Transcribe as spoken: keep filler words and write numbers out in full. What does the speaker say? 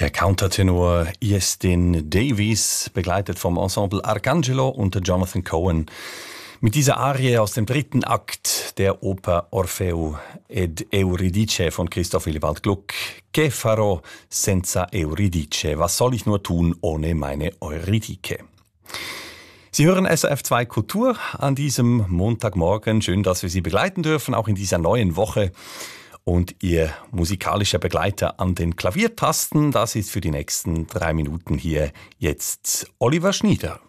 Der Countertenor Iestyn Davies, begleitet vom Ensemble Arcangelo unter Jonathan Cohen, mit dieser Arie aus dem dritten Akt der Oper Orfeo ed Euridice von Christoph Willibald Gluck. Che farò senza Euridice? Was soll ich nur tun ohne meine Eurydike? Sie hören S R F zwei Kultur an diesem Montagmorgen. Schön, dass wir Sie begleiten dürfen, auch in dieser neuen Woche. Und Ihr musikalischer Begleiter an den Klaviertasten, das ist für die nächsten drei Minuten hier jetzt Oliver Schnieder.